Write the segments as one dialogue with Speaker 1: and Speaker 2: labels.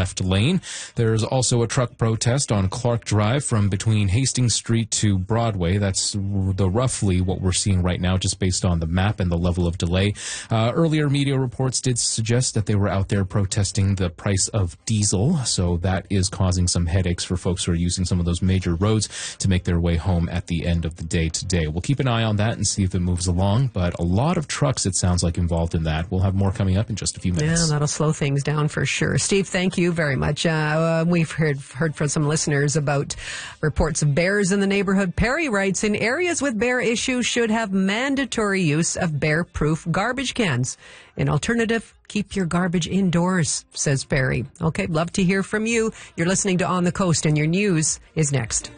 Speaker 1: left lane. There's also a truck protest on Clark Drive from between Hastings Street to Broadway. That's roughly what we're seeing right now, just based on the map and the level of delay. Earlier media reports did suggest that they were out there protesting the price of diesel, so that is causing some headaches for folks who are using some of those major roads to make their way home at the end of the day today. We'll keep an eye on that and see if it moves along, but a lot of trucks, it sounds like, involved in that. We'll have more coming up in just a few minutes.
Speaker 2: Yeah, that'll slow things down for sure. Steve, thank you very much. We've heard from some listeners about reports of bears in the neighborhood. Perry writes, in areas with bear issues should have mandatory use of bear-proof garbage cans. An alternative, keep your garbage indoors, says Perry. Okay, love to hear from you. You're listening to On the Coast, and your news is next.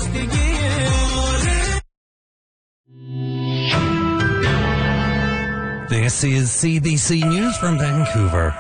Speaker 3: This is CBC News from Vancouver.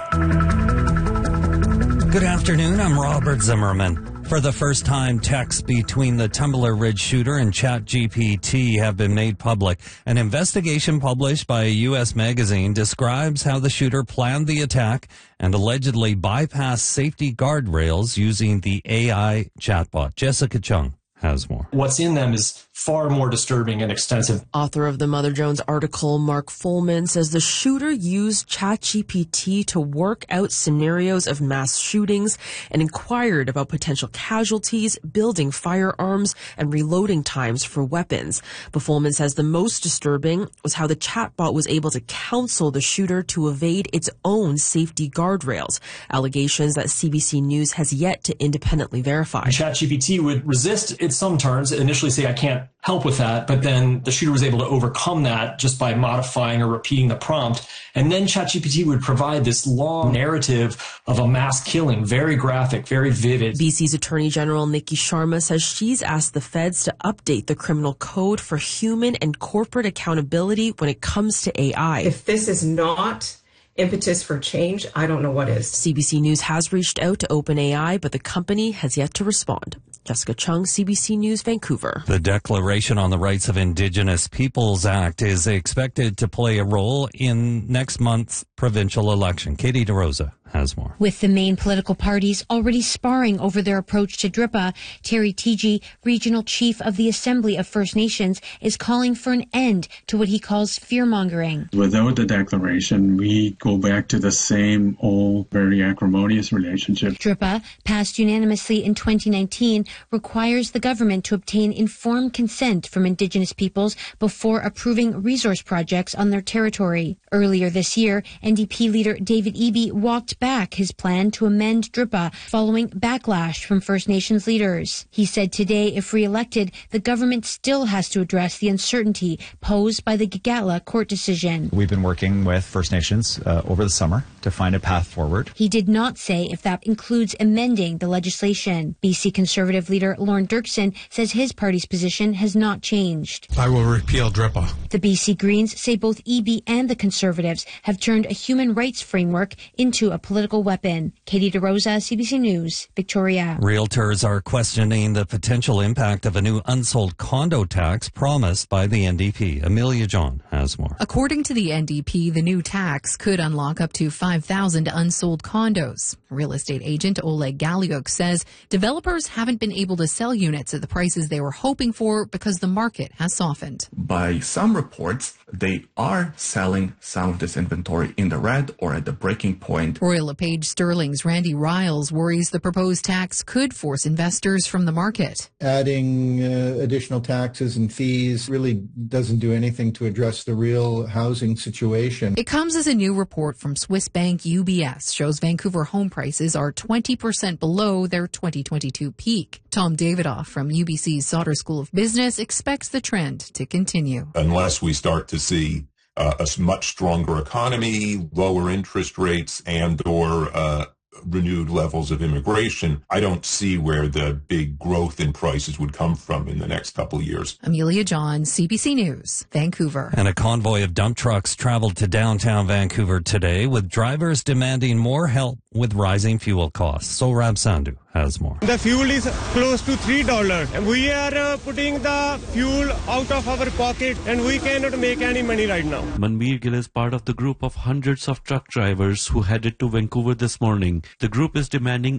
Speaker 3: Good afternoon, I'm Robert Zimmerman. For the first time, texts between the Tumbler Ridge shooter and ChatGPT have been made public. An investigation published by a U.S. magazine describes how the shooter planned the attack and allegedly bypassed safety guardrails using the AI chatbot. Jessica Chung has more.
Speaker 4: What's in them is far more disturbing and extensive.
Speaker 5: Author of the Mother Jones article, Mark Folman, says the shooter used ChatGPT to work out scenarios of mass shootings and inquired about potential casualties, building firearms, and reloading times for weapons. But Folman says the most disturbing was how the chatbot was able to counsel the shooter to evade its own safety guardrails, allegations that CBC News has yet to independently verify.
Speaker 4: ChatGPT would resist at some turns, initially say, I can't help with that, but then the shooter was able to overcome that just by modifying or repeating the prompt. And then ChatGPT would provide this long narrative of a mass killing, very graphic, very vivid.
Speaker 5: BC's Attorney General Nikki Sharma says she's asked the feds to update the criminal code for human and corporate accountability when it comes to AI.
Speaker 6: If this is not impetus for change, I don't know what is.
Speaker 5: CBC News has reached out to OpenAI, but the company has yet to respond. Jessica Chung, CBC News, Vancouver.
Speaker 3: The Declaration on the Rights of Indigenous Peoples Act is expected to play a role in next month's provincial election. Katie DeRosa has more.
Speaker 7: With the main political parties already sparring over their approach to DRIPA, Terry Teegee, regional chief of the Assembly of First Nations, is calling for an end to what he calls fear-mongering.
Speaker 8: Without the declaration, we go back to the same old, very acrimonious relationship.
Speaker 7: DRIPA, passed unanimously in 2019, requires the government to obtain informed consent from Indigenous peoples before approving resource projects on their territory. Earlier this year, NDP leader David Eby walked back his plan to amend DRIPA following backlash from First Nations leaders. He said today, if re-elected, the government still has to address the uncertainty posed by the Gigala court decision.
Speaker 9: We've been working with First Nations over the summer to find a path forward.
Speaker 7: He did not say if that includes amending the legislation. BC Conservative leader Lorne Dirksen says his party's position has not changed.
Speaker 10: I will repeal DRIPA.
Speaker 7: The BC Greens say both Eby and the Conservatives have turned a human rights framework into a political weapon. Katie DeRosa, CBC News, Victoria.
Speaker 3: Realtors are questioning the potential impact of a new unsold condo tax promised by the NDP. Amelia John has more.
Speaker 11: According to the NDP, the new tax could unlock up to 5,000 unsold condos. Real estate agent Oleg Galiuk says developers haven't been able to sell units at the prices they were hoping for because the market has softened.
Speaker 12: By some reports, they are selling some of this inventory in the red or at the breaking point.
Speaker 11: Royal LePage Sterling's Randy Riles worries the proposed tax could force investors from the market.
Speaker 13: Adding additional taxes and fees really doesn't do anything to address the real housing situation.
Speaker 11: It comes as a new report from Swiss bank UBS shows Vancouver home prices are 20% below their 2022 peak. Tom Davidoff from UBC's Sauder School of Business expects the trend to continue.
Speaker 14: Unless we start to see a much stronger economy, lower interest rates, and/or renewed levels of immigration, I don't see where the big growth in prices would come from in the next couple of years.
Speaker 11: Amelia John, CBC News, Vancouver.
Speaker 3: And a convoy of dump trucks traveled to downtown Vancouver today with drivers demanding more help with rising fuel costs. Sohrab Sandhu has more.
Speaker 15: The fuel is close to $3 and we are putting the fuel out of our pocket and we cannot make any money right now.
Speaker 16: Manveer Gill is part of the group of hundreds of truck drivers who headed to Vancouver this morning. The group is demanding